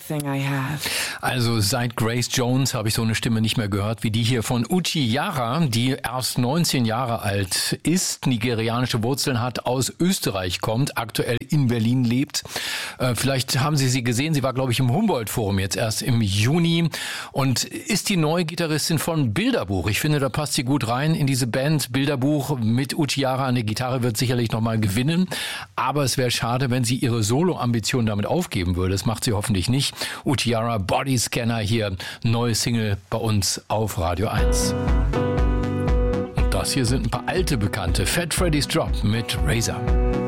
everything I have. Also seit Grace Jones habe ich so eine Stimme nicht mehr gehört wie die hier von Uchi Jara, die erst 19 Jahre alt ist, nigerianische Wurzeln hat, aus Österreich kommt, aktuell in Berlin lebt. Vielleicht haben Sie sie gesehen, sie war, glaube ich, im Humboldt-Forum jetzt erst im Juni und ist die neue Gitarristin von Bilderbuch. Ich finde, da passt sie gut rein in diese Band. Bilderbuch mit Uchi Jara an der Gitarre wird sicherlich nochmal gewinnen, aber es wäre schade, wenn sie ihre Solo-Ambitionen damit aufgeben würde. Das macht sie hoffentlich nicht. Uchi Jara, Bodyscanner hier, neue Single bei uns auf Radio 1. Und das hier sind ein paar alte Bekannte. Fat Freddy's Drop mit Razor.